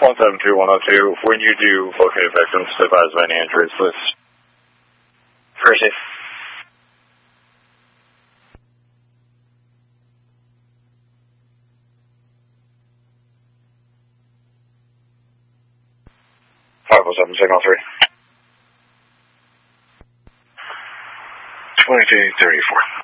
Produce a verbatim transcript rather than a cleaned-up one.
one seven two one oh two, when you do locate victims, advise of any injuries, please. Appreciate it. five oh seven, signal three. twenty-two thirty-four.